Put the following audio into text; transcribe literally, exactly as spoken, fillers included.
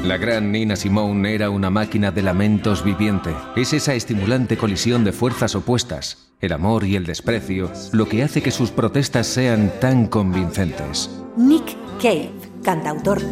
La gran Nina Simone era una máquina de lamentos viviente. Es esa estimulante colisión de fuerzas opuestas, el amor y el desprecio, lo que hace que sus protestas sean tan convincentes. Nick Cave, cantautor